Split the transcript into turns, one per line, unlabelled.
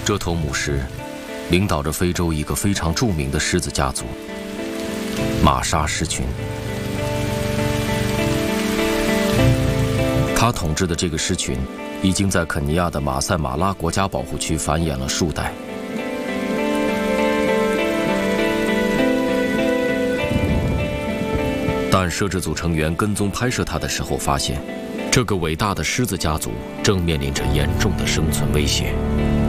这头母狮领导着非洲一个非常著名的狮子家族——玛莎狮群。他统治的这个狮群已经在肯尼亚的马赛马拉国家保护区繁衍了数代。但摄制组成员跟踪拍摄它的时候发现，这个伟大的狮子家族正面临着严重的生存威胁。